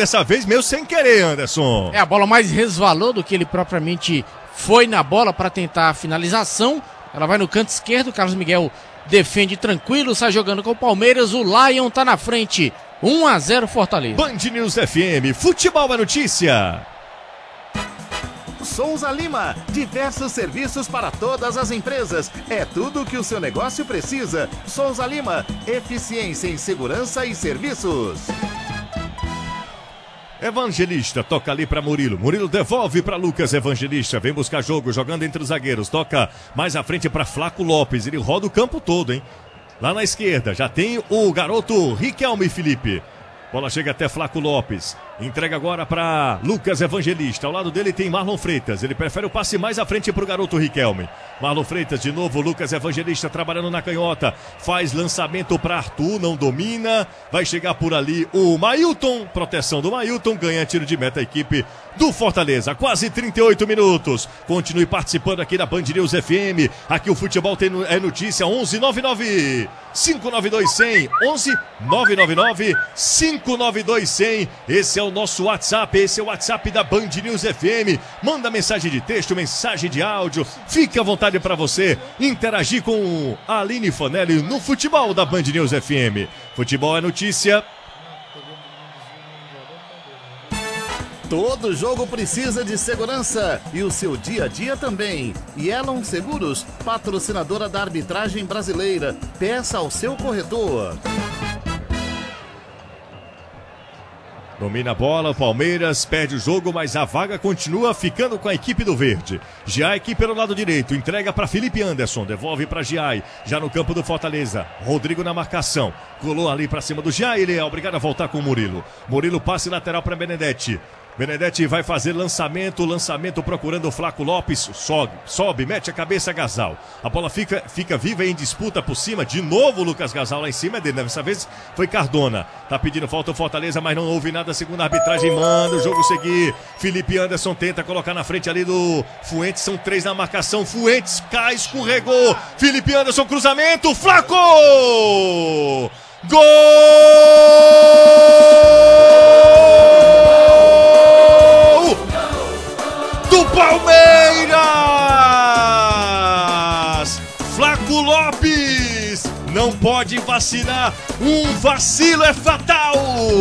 dessa vez meio sem querer, Anderson. A bola mais resvalou do que ele propriamente foi na bola para tentar a finalização. Ela vai no canto esquerdo, o Carlos Miguel defende tranquilo, sai jogando com o Palmeiras, o Lion tá na frente. 1-0 Fortaleza. Band News FM, futebol é notícia. Souza Lima, diversos serviços para todas as empresas. É tudo o que o seu negócio precisa. Souza Lima, eficiência em segurança e serviços. Evangelista, toca ali para Murilo. Murilo devolve para Lucas Evangelista. Vem buscar jogo, jogando entre os zagueiros. Toca mais à frente para Flaco Lopes. Ele roda o campo todo, hein? Lá na esquerda já tem o garoto Riquelme Felipe. Bola chega até Flaco Lopes. Entrega agora para Lucas Evangelista. Ao lado dele tem Marlon Freitas. Ele prefere o passe mais à frente para o garoto Riquelme. Marlon Freitas de novo. Lucas Evangelista trabalhando na canhota. Faz lançamento para Arthur. Não domina. Vai chegar por ali o Mailton. Proteção do Mailton. Ganha tiro de meta a equipe do Fortaleza. Quase 38 minutos. Continue participando aqui da Band News FM. Aqui o futebol é notícia. 1199 592 100. 11 592 100. Esse é o nosso WhatsApp, esse é o WhatsApp da Band News FM. Manda mensagem de texto, mensagem de áudio. Fique à vontade para você interagir com a Aline Fonelli no futebol da Band News FM. Futebol é notícia. Todo jogo precisa de segurança e o seu dia a dia também. Yellow Seguros, patrocinadora da arbitragem brasileira. Peça ao seu corretor. Domina a bola, o Palmeiras perde o jogo, mas a vaga continua ficando com a equipe do Verde. Giai aqui pelo lado direito, entrega para Felipe Anderson, devolve para Giai, já no campo do Fortaleza. Rodrigo na marcação, colou ali para cima do Giai, ele é obrigado a voltar com o Murilo. Murilo passe lateral para Benedetti. Benedetti vai fazer lançamento procurando o Flaco Lopes, sobe, mete a cabeça Gasal. A bola fica viva em disputa por cima, de novo o Lucas Gasal lá em cima dele, dessa vez foi Cardona. Tá pedindo falta o Fortaleza, mas não houve nada, segundo a arbitragem, manda o jogo seguir. Felipe Anderson tenta colocar na frente ali do Fuentes, são 3 na marcação, Fuentes cai, escorregou, Felipe Anderson, cruzamento, Flaco! Gol! Do Palmeiras! Flaco Lopes não pode vacilar, um vacilo é fatal!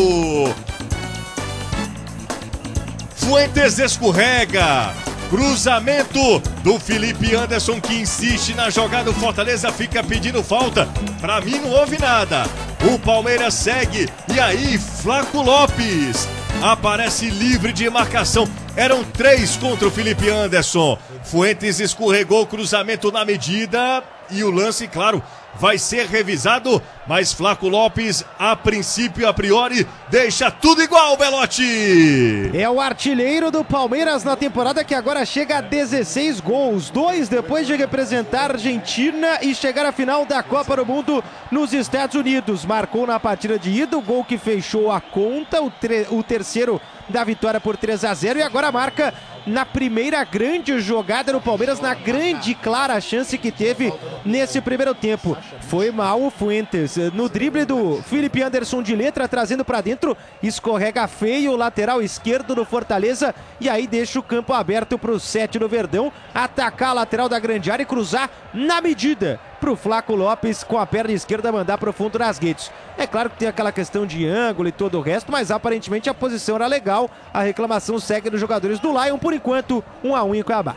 Fuentes escorrega, cruzamento do Felipe Anderson que insiste na jogada, o Fortaleza fica pedindo falta, pra mim não houve nada, o Palmeiras segue e aí Flaco Lopes aparece livre de marcação. Eram 3 contra o Felipe Anderson. Fuentes escorregou, cruzamento na medida e o lance, claro, vai ser revisado, mas Flaco Lopes, a priori, deixa tudo igual, Belotti. É o artilheiro do Palmeiras na temporada, que agora chega a 16 gols, 2 depois de representar a Argentina e chegar à final da Copa do Mundo nos Estados Unidos. Marcou na partida de ida, o gol que fechou a conta, o terceiro da vitória por 3-0 e agora marca na primeira grande jogada do Palmeiras, na grande clara chance que teve nesse primeiro tempo. Foi mal o Fuentes no drible do Felipe Anderson de letra, trazendo para dentro, escorrega feio o lateral esquerdo do Fortaleza e aí deixa o campo aberto para o 7 do Verdão atacar a lateral da grande área e cruzar na medida pro Flaco Lopes com a perna esquerda mandar pro fundo das redes. É claro que tem aquela questão de ângulo e todo o resto, mas aparentemente a posição era legal. A reclamação segue dos jogadores do Lion, por enquanto 1-1 em Cuiabá.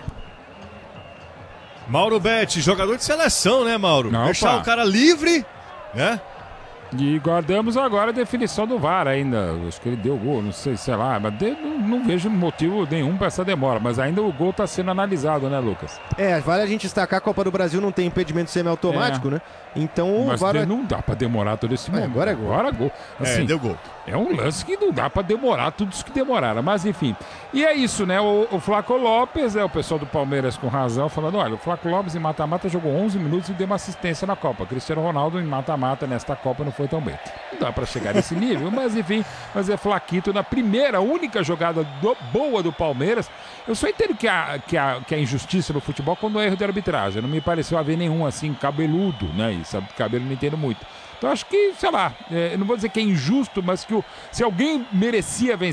Mauro Betti, jogador de seleção, né, Mauro? Não, deixar o cara livre, né? E guardamos agora a definição do VAR ainda. Acho que ele deu gol, não sei lá, mas não vejo motivo nenhum para essa demora. Mas ainda o gol está sendo analisado, né, Lucas? Vale a gente destacar, a Copa do Brasil não tem impedimento semiautomático, né? Então mas o VAR não dá para demorar todo esse momento. Agora é gol. Agora é gol. Assim, deu gol. É um lance que não dá para demorar tudo isso que demoraram. Mas enfim. E é isso, né? O Flaco Lopes, o pessoal do Palmeiras com razão, falando: olha, o Flaco Lopes em mata-mata jogou 11 minutos e deu uma assistência na Copa. Cristiano Ronaldo em mata-mata nesta Copa não foi tão bem. Não dá para chegar nesse nível, mas enfim, mas é Flaquito na primeira, única jogada boa do Palmeiras. Eu só entendo que a injustiça no futebol quando é erro de arbitragem. Não me pareceu haver nenhum assim cabeludo, né? E sabe, cabelo não entendo muito. Então acho que, sei lá, eu não vou dizer que é injusto, mas que se alguém merecia vencer